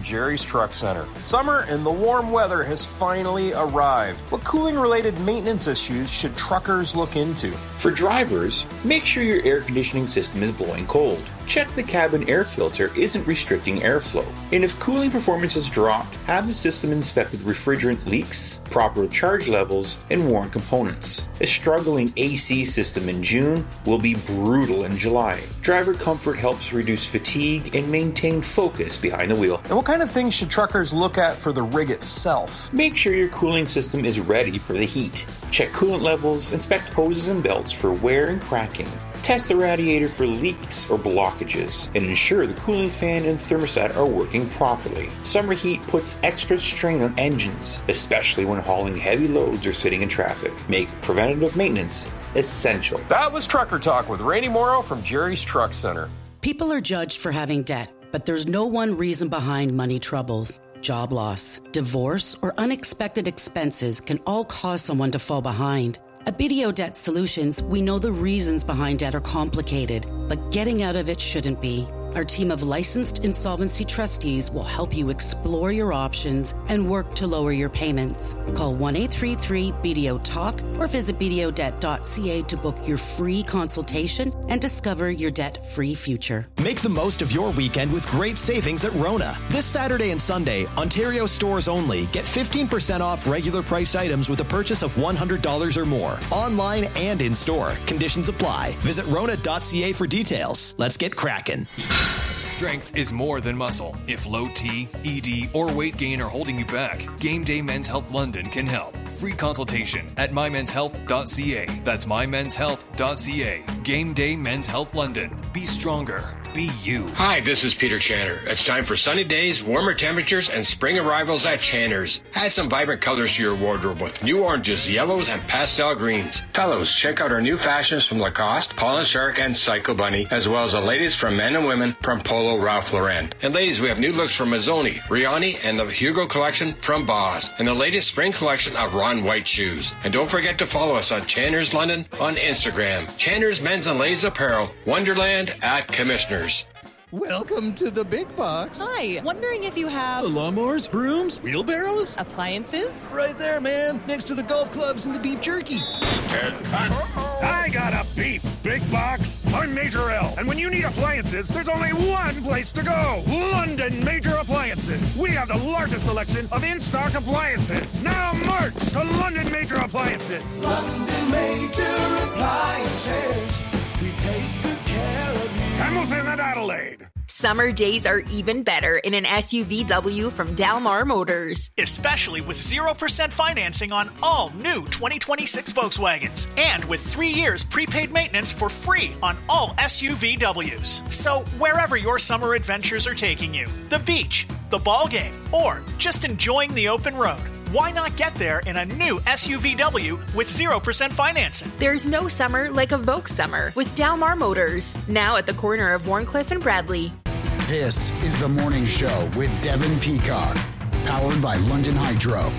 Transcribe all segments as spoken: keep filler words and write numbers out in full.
Jerry's Truck Center. Summer and the warm weather has finally arrived. What cooling-related maintenance issues should truckers look into? For drivers, make sure your air conditioning system is blowing cold. Check the cabin air filter isn't restricting airflow. And if cooling performance has dropped, have the system inspect with refrigerant leaks, proper charge levels, and worn components. A struggling A C system in June will be brutal in July. Driver comfort helps reduce fatigue and maintain focus behind the wheel. And what kind of things should truckers look at for the rig itself? Make sure your cooling system is ready for the heat. Check coolant levels, inspect hoses and belts for wear and cracking. Test the radiator for leaks or blockages, and ensure the cooling fan and thermostat are working properly. Summer heat puts extra strain on engines, especially when hauling heavy loads or sitting in traffic. Make preventative maintenance essential. That was Trucker Talk with Randy Morrow from Jerry's Truck Center. People are judged for having debt, but there's no one reason behind money troubles. Job loss, divorce, or unexpected expenses can all cause someone to fall behind. At B D O Debt Solutions, we know the reasons behind debt are complicated, but getting out of it shouldn't be. Our team of licensed insolvency trustees will help you explore your options and work to lower your payments. Call one eight three three B D O Talk or visit b d o debt dot c a to book your free consultation and discover your debt-free future. Make the most of your weekend with great savings at Rona. This Saturday and Sunday, Ontario stores only, get fifteen percent off regular priced items with a purchase of one hundred dollars or more. Online and in-store. Conditions apply. Visit rona dot c a for details. Let's get cracking. Strength is more than muscle. If low T, E D, or weight gain are holding you back, Game Day Men's Health London can help. Free consultation at my mens health dot c a. That's my mens health dot c a. Game Day Men's Health London. Be stronger. Be you. Hi, this is Peter Channer. It's time for sunny days, warmer temperatures, and spring arrivals at Channer's. Add some vibrant colors to your wardrobe with new oranges, yellows, and pastel greens. Fellows, check out our new fashions from Lacoste, Paul and Shark, and Psycho Bunny, as well as the latest from men and women from Polo Ralph Lauren. And ladies, we have new looks from Mazzoni, Riani, and the Hugo collection from Boss, and the latest spring collection of Ron White shoes. And don't forget to follow us on Channer's London on Instagram. Channer's Men's and Ladies Apparel, Wonderland at Commissioners. Welcome to the big box. Hi, wondering if you have... Lawnmowers, brooms, wheelbarrows? Appliances? Right there, man, next to the golf clubs and the beef jerky. I got a beef big box. I'm Major L, and when you need appliances, there's only one place to go. London Major Appliances. We have the largest selection of in-stock appliances. Now march to London Major Appliances. London Major Appliances. We take good care of you. Hamilton and Adelaide. Summer days are even better in an S U V W from Dalmar Motors. Especially with zero percent financing on all new twenty twenty-six Volkswagens. And with three years prepaid maintenance for free on all S U V Ws. So wherever your summer adventures are taking you, the beach, the ball game, or just enjoying the open road, why not get there in a new S U V W with zero percent financing? There's no summer like a Volks summer with Dalmar Motors. Now at the corner of Warncliffe and Bradley. This is The Morning Show with Devin Peacock, powered by London Hydro.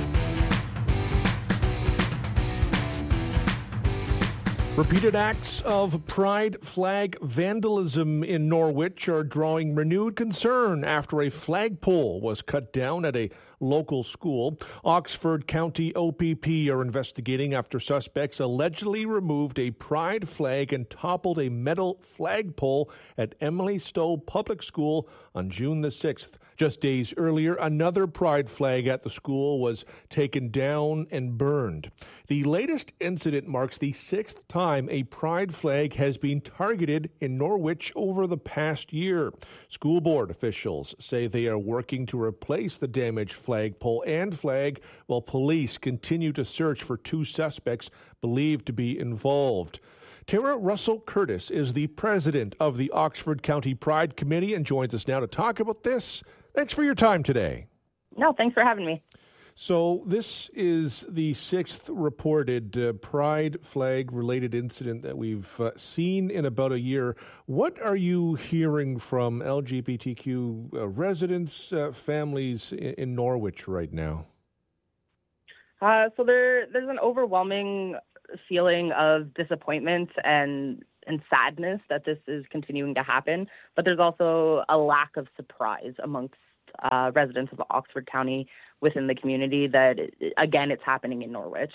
Repeated acts of pride flag vandalism in Norwich are drawing renewed concern after a flagpole was cut down at a local school. Oxford County O P P are investigating after suspects allegedly removed a pride flag and toppled a metal flagpole at Emily Stowe Public School on June the sixth. Just days earlier, another pride flag at the school was taken down and burned. The latest incident marks the sixth time a pride flag has been targeted in Norwich over the past year. School board officials say they are working to replace the damaged flagpole and flag, while police continue to search for two suspects believed to be involved. Tara Russell Curtis is the president of the Oxford County Pride Committee and joins us now to talk about this. Thanks for your time today. No, thanks for having me. So this is the sixth reported uh, pride flag-related incident that we've uh, seen in about a year. What are you hearing from L G B T Q uh, residents, uh, families in, in Norwich right now? Uh, so there, there's an overwhelming feeling of disappointment and and sadness that this is continuing to happen, but there's also a lack of surprise amongst uh, residents of Oxford County within the community that, again, it's happening in Norwich.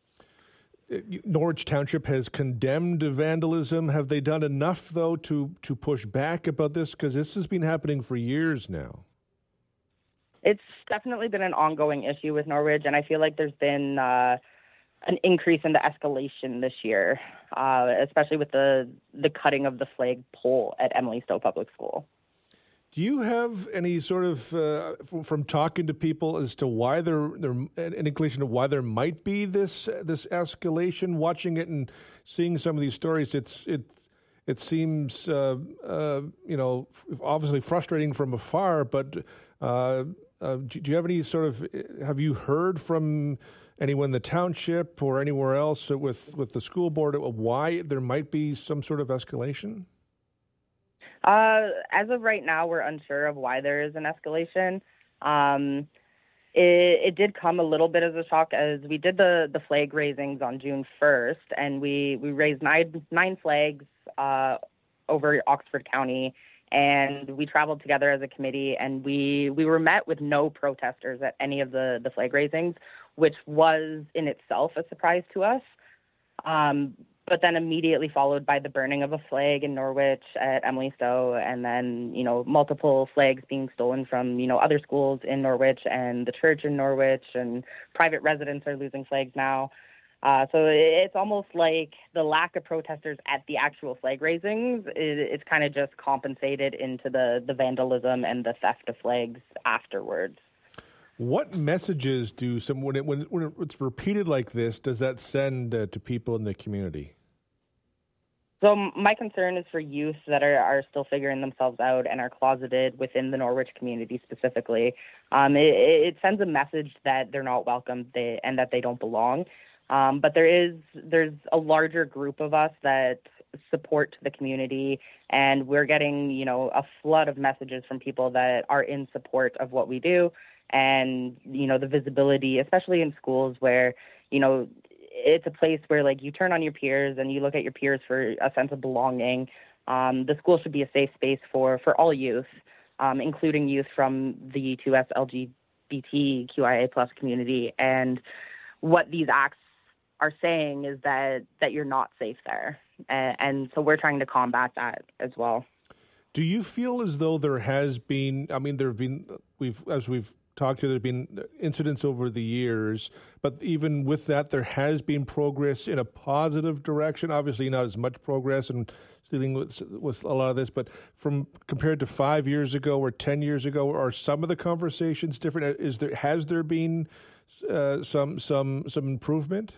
Norwich Township has condemned vandalism. Have they done enough, though, to, to push back about this? Because this has been happening for years now. It's definitely been an ongoing issue with Norwich, and I feel like there's been uh, an increase in the escalation this year, uh, especially with the, the cutting of the flag pole at Emily Stowe Public School. Do you have any sort of, uh, from, from talking to people as to why there, there, an inclination of why there might be this this escalation? Watching it and seeing some of these stories, it's it it seems uh, uh, you know, obviously frustrating from afar. But uh, uh, do, do you have any sort of, have you heard from anyone in the township or anywhere else with with the school board why there might be some sort of escalation? Uh, as of right now, we're unsure of why there is an escalation. Um, it, it did come a little bit as a shock as we did the, the flag raisings on June first, and we, we raised nine, nine flags uh, over Oxford County, and we traveled together as a committee, and we, we were met with no protesters at any of the, the flag raisings, which was in itself a surprise to us. Um, but then immediately followed by the burning of a flag in Norwich at Emily Stowe, and then, you know, multiple flags being stolen from, you know, other schools in Norwich and the church in Norwich, and private residents are losing flags now. Uh, so it's almost like the lack of protesters at the actual flag raisings, it, it's kind of just compensated into the, the vandalism and the theft of flags afterwards. What messages do some when it, when, when it's repeated like this does that send uh, to people in the community? So my concern is for youth that are, are still figuring themselves out and are closeted within the Norwich community specifically. Um, it, it sends a message that they're not welcome they, and that they don't belong. Um, but there is there's a larger group of us that support the community, and we're getting, you know, a flood of messages from people that are in support of what we do. And, you know, the visibility, especially in schools where, you know, it's a place where, like, you turn on your peers and you look at your peers for a sense of belonging. Um, the school should be a safe space for, for all youth, um, including youth from the two S L G B T Q I A plus community. And what these acts are saying is that, that you're not safe there. And, and so we're trying to combat that as well. Do you feel as though there has been, I mean, there have been, we've, as we've talked to, there have been incidents over the years, but even with that, there has been progress in a positive direction. Obviously, not as much progress in dealing with, with a lot of this, but from compared to five years ago or ten years ago, are some of the conversations different? Is there has there been uh, some some some improvement?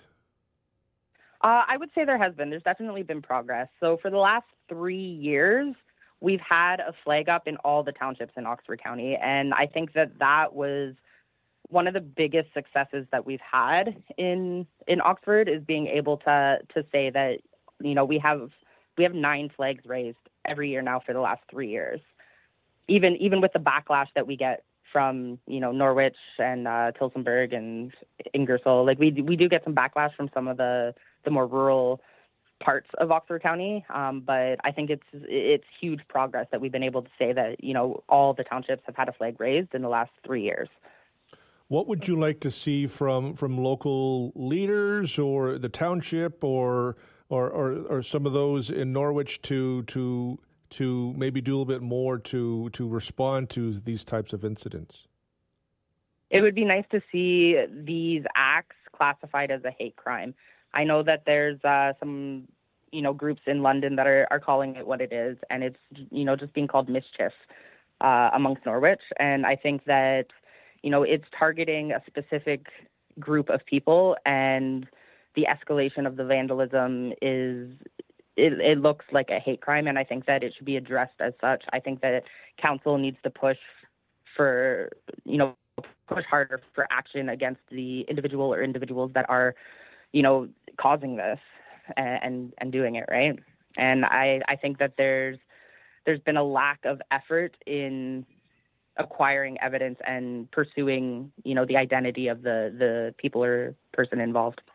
Uh, I would say there has been. There's definitely been progress. So for the last three years, we've had a flag up in all the townships in Oxford County, and I think that that was one of the biggest successes that we've had in in Oxford, is being able to to say that, you know, we have we have nine flags raised every year now for the last three years. Even even with the backlash that we get from, you know, Norwich and uh, Tillsonburg and Ingersoll, like we we do get some backlash from some of the the more rural parts of Oxford County, um, but I think it's it's huge progress that we've been able to say that, you know, all the townships have had a flag raised in the last three years. What would you like to see from from local leaders or the township or or or, or some of those in Norwich to to to maybe do a little bit more to to respond to these types of incidents? It would be nice to see these acts classified as a hate crime. I know that there's uh, some, you know, groups in London that are, are calling it what it is, and it's, you know, just being called mischief uh, amongst Norwich. And I think that, you know, it's targeting a specific group of people, and the escalation of the vandalism is, it, it looks like a hate crime, and I think that it should be addressed as such. I think that council needs to push for, you know, push harder for action against the individual or individuals that are, you know, causing this and and doing it, right? And I, I think that there's there's been a lack of effort in acquiring evidence and pursuing, you know, the identity of the, the people or person involved.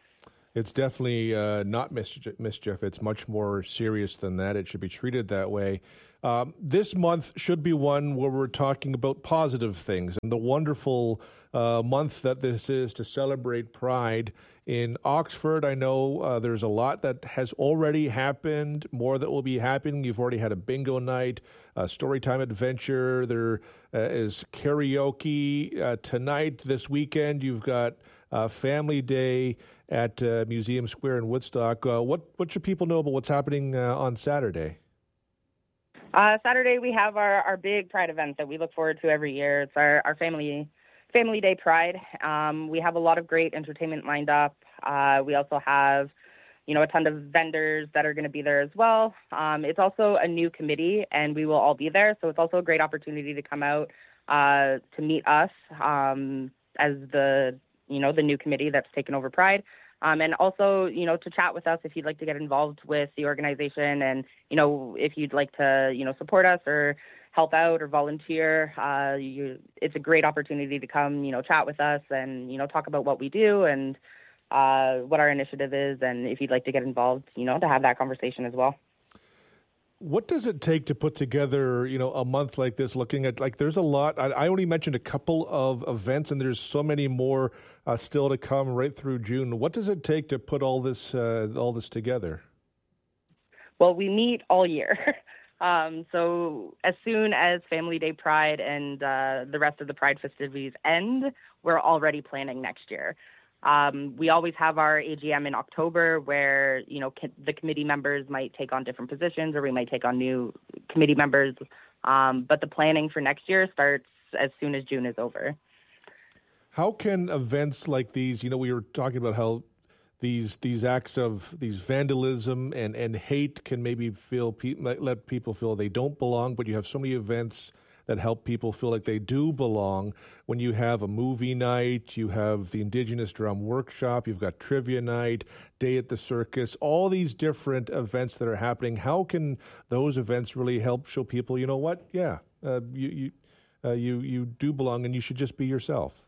It's definitely uh, not mischief, mischief. It's much more serious than that. It should be treated that way. Um, this month should be one where we're talking about positive things and the wonderful uh, month that this is to celebrate Pride. In Oxford, I know uh, there's a lot that has already happened, more that will be happening. You've already had a bingo night, a storytime adventure. There uh, is karaoke uh, tonight. This weekend, you've got uh, Family Day at uh, Museum Square in Woodstock. Uh, what, what should people know about what's happening uh, on Saturday? Uh, Saturday, we have our, our big Pride event that we look forward to every year. It's our, our family Family Day Pride. Um, we have a lot of great entertainment lined up. Uh, we also have, you know, a ton of vendors that are going to be there as well. Um, it's also a new committee, and we will all be there. So it's also a great opportunity to come out uh, to meet us um, as the, you know, the new committee that's taken over Pride. Um, and also, you know, to chat with us if you'd like to get involved with the organization and, you know, if you'd like to, you know, support us or help out or volunteer. Uh, you, it's a great opportunity to come, you know, chat with us and, you know, talk about what we do and uh, what our initiative is. And if you'd like to get involved, you know, to have that conversation as well. What does it take to put together, you know, a month like this, looking at, like, there's a lot. I, I only mentioned a couple of events, and there's so many more uh, still to come right through June. What does it take to put all this uh, all this together? Well, we meet all year. um, so as soon as Family Day Pride and uh, the rest of the Pride festivities end, we're already planning next year. Um, we always have our A G M in October where, you know, co- the committee members might take on different positions or we might take on new committee members. Um, but the planning for next year starts as soon as June is over. How can events like these, you know, we were talking about how these these acts of these vandalism and, and hate can maybe feel let people feel they don't belong, but you have so many events that help people feel like they do belong. When you have a movie night, you have the Indigenous Drum Workshop, you've got Trivia Night, Day at the Circus, all these different events that are happening. How can those events really help show people, you know what, yeah, uh, you you, uh, you you do belong and you should just be yourself?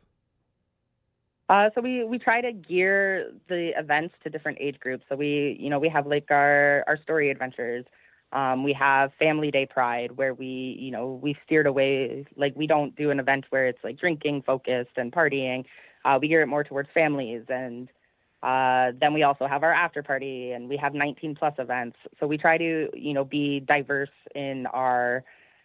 Uh, so we, we try to gear the events to different age groups. So we, you know, we have like our, our story adventures. Um, we have Family Day Pride where we, you know, we've steered away, like we don't do an event where it's like drinking focused and partying. Uh, we gear it more towards families. And uh, then we also have our after party and we have nineteen plus events. So we try to, you know, be diverse in our,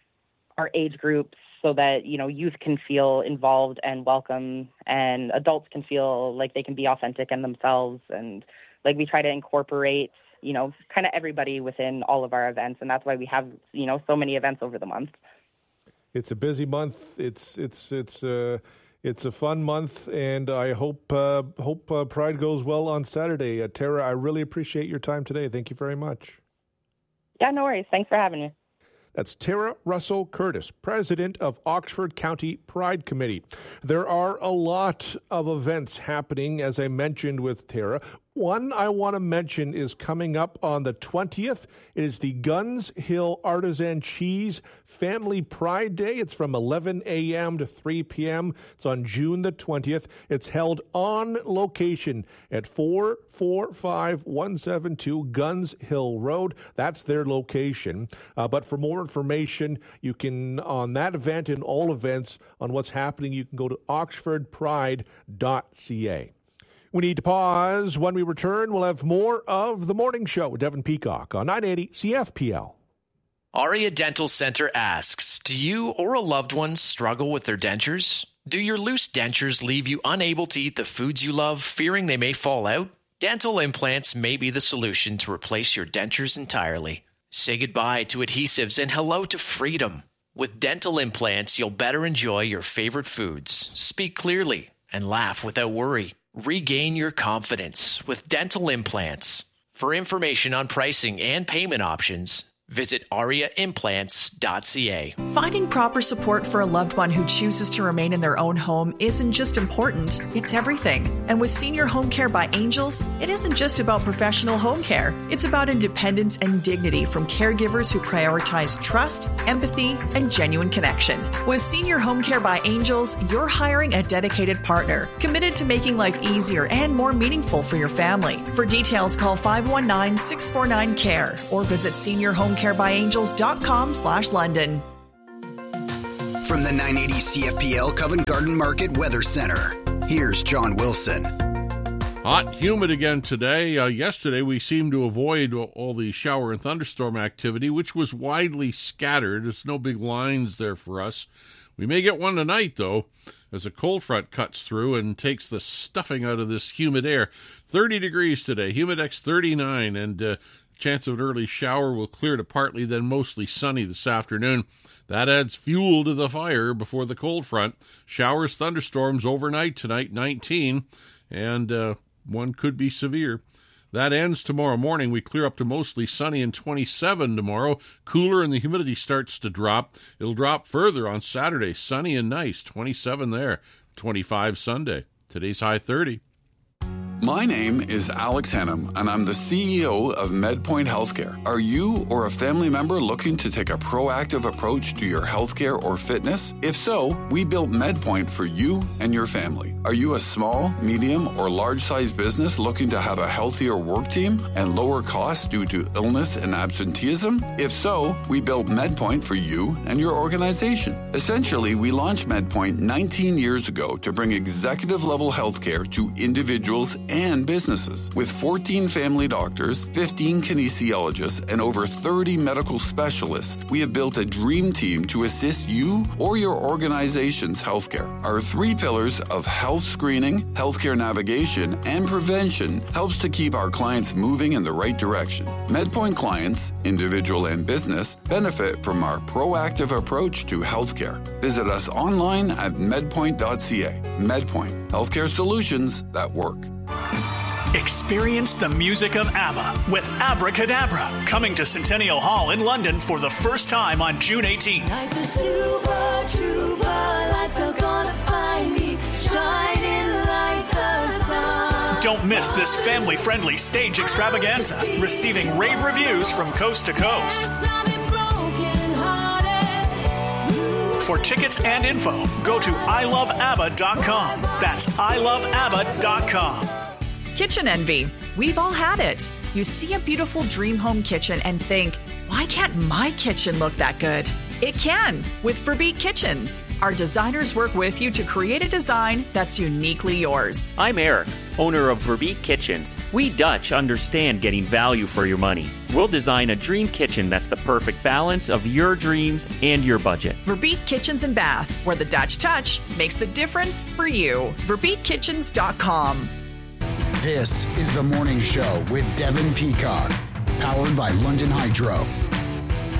our age groups so that, you know, youth can feel involved and welcome and adults can feel like they can be authentic in themselves. And like we try to incorporate, you know, kind of everybody within all of our events. And that's why we have, you know, so many events over the month. It's a busy month. It's, it's, it's, uh, it's a fun month. And I hope, uh, hope uh, Pride goes well on Saturday. Uh, Tara, I really appreciate your time today. Thank you very much. Yeah, no worries. Thanks for having me. That's Tara Russell Curtis, president of Oxford County Pride Committee. There are a lot of events happening, as I mentioned with Tara. One I want to mention is coming up on the twentieth. It is the Guns Hill Artisan Cheese Family Pride Day. It's from eleven a.m. to three p.m. It's on June the twentieth. It's held on location at four four five one seven two Guns Hill Road. That's their location. Uh, but for more information, you can, on that event and all events, on what's happening, you can go to oxford pride dot c a. We need to pause. When we return, we'll have more of The Morning Show with Devin Peacock on nine eighty C F P L. Aria Dental Center asks, do you or a loved one struggle with their dentures? Do your loose dentures leave you unable to eat the foods you love, fearing they may fall out? Dental implants may be the solution to replace your dentures entirely. Say goodbye to adhesives and hello to freedom. With dental implants, you'll better enjoy your favorite foods, speak clearly, and laugh without worry. Regain your confidence with dental implants. For information on pricing and payment options, Visit aria implants dot c a. Finding proper support for a loved one who chooses to remain in their own home isn't just important, it's everything. And with Senior Home Care by Angels, it isn't just about professional home care. It's about independence and dignity from caregivers who prioritize trust, empathy, and genuine connection. With Senior Home Care by Angels, you're hiring a dedicated partner, committed to making life easier and more meaningful for your family. For details, call five one nine, six four nine, C A R E or visit senior home care by angels dot com slash London. From the nine eighty C F P L Covent Garden Market Weather Center, here's John Wilson. Hot, humid again today. Uh, yesterday, we seemed to avoid all the shower and thunderstorm activity, which was widely scattered. There's no big lines there for us. We may get one tonight, though, as a cold front cuts through and takes the stuffing out of this humid air. thirty degrees today, Humidex thirty-nine, and uh, chance of an early shower will clear to partly, then mostly sunny this afternoon. That adds fuel to the fire before the cold front. Showers, thunderstorms overnight tonight, nineteen, and uh, one could be severe. That ends tomorrow morning. We clear up to mostly sunny and twenty-seven tomorrow. Cooler and the humidity starts to drop. It'll drop further on Saturday. Sunny and nice, twenty-seven there, twenty-five Sunday. Today's high thirty. My name is Alex Hannum, and I'm the C E O of MedPoint Healthcare. Are you or a family member looking to take a proactive approach to your healthcare or fitness? If so, we built MedPoint for you and your family. Are you a small, medium, or large-sized business looking to have a healthier work team and lower costs due to illness and absenteeism? If so, we built MedPoint for you and your organization. Essentially, we launched MedPoint nineteen years ago to bring executive-level healthcare to individuals and businesses. With fourteen family doctors, fifteen kinesiologists, and over thirty medical specialists, we have built a dream team to assist you or your organization's healthcare. Our three pillars of health screening, healthcare navigation, and prevention helps to keep our clients moving in the right direction. MedPoint clients, individual and business, benefit from our proactive approach to healthcare. Visit us online at medpoint dot c a. MedPoint, healthcare solutions that work. Experience the music of ABBA with Abracadabra, coming to Centennial Hall in London for the first time on June eighteenth. Like the super trooper, lights are gonna find me, shining like the sun. Don't miss this family-friendly stage extravaganza, receiving rave reviews from coast to coast. For tickets and info, go to i love abba dot com. That's i love abba dot com. Kitchen envy. We've all had it. You see a beautiful dream home kitchen and think, why can't my kitchen look that good? It can with Verbeek Kitchens. Our designers work with you to create a design that's uniquely yours. I'm Eric, owner of Verbeek Kitchens. We Dutch understand getting value for your money. We'll design a dream kitchen that's the perfect balance of your dreams and your budget. Verbeek Kitchens and Bath, where the Dutch touch makes the difference for you. verbeek kitchens dot com. This is The Morning Show with Devin Peacock, powered by London Hydro.